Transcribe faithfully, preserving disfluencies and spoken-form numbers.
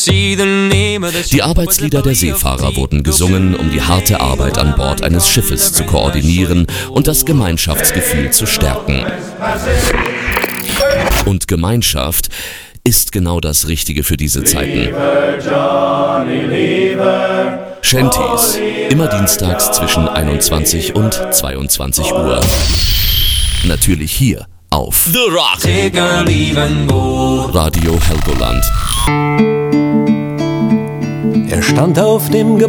Die Arbeitslieder der Seefahrer wurden gesungen, um die harte Arbeit an Bord eines Schiffes zu koordinieren und das Gemeinschaftsgefühl zu stärken. Und Gemeinschaft ist genau das Richtige für diese Zeiten. Shanties, immer dienstags zwischen einundzwanzig und zweiundzwanzig Uhr. Natürlich hier auf The Rock Radio Helgoland. Er stand auf dem